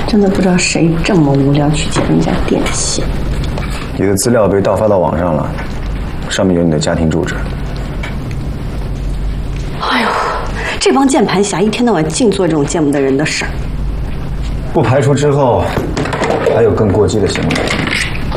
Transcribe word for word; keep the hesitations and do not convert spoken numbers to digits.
真的不知道谁这么无聊去接人家电线。 你的资料被盗发到网上了，上面有你的家庭住址。 哎呦，这帮键盘侠一天到晚净做这种见不得人的事儿。 不排除之后还有更过激的行为。